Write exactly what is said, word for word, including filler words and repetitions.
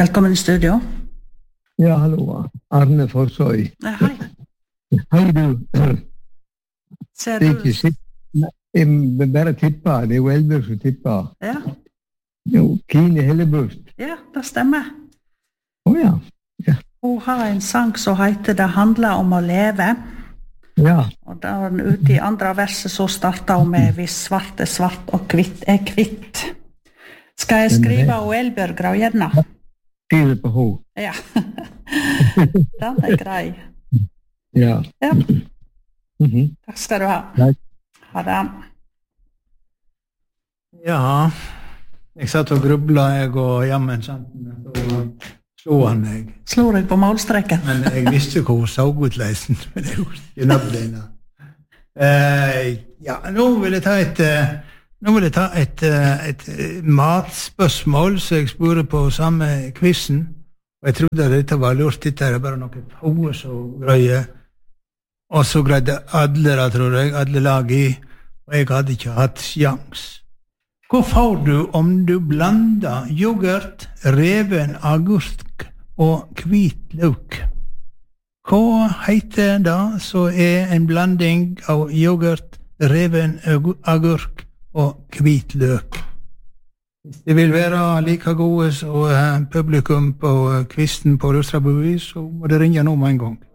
Velkommen i studio. Ja, hallo. Arne Forsøy. Ja, hei. Hei, du. Ser Det er du? ikke sitt. Jeg vil bare tippe. Det er jo Elbjørg som tipper. Ja, Jo, Kine Hellebust. ja, det stemmer. Å ja. Hun har en sang som heter Det handler om å leve. Ja. Og da er den ute i andre verset så starter hun med Hvis svart er svart og hvitt er hvitt. Skal jeg skrive og Elbjørg Graujevna? Skriv det på ho. Ja. Den er grei. Ja. Ja, Mhm. takk skal du ha. Takk. Ha det. Ja, jeg satt og grubla, jeg og jammen sant, så slo han meg. Slår jeg på målstreken? Men jeg visste hvor hun så ut leisen, men jeg var ikke nødvendig. Eh, ja, nå vil jeg ta et, eh, nå vil jeg ta et, eh, et eh, matspørsmål, så jeg spurte på samme quizen, og jeg trodde dette var lurt, dette er bare noe hovedet så greier, og så greide alle, da, tror jeg, alle lag i, og jeg hadde ikke hatt sjans. Hva får du om du blander yoghurt, reven agurk og hvit løk? Hva heter det så er en blanding av yoghurt, reven agurk og hvit løk? Hvis det vil være like gode som publikum på kvisten på Rustrabuvi, så må det ringe nå med en gang.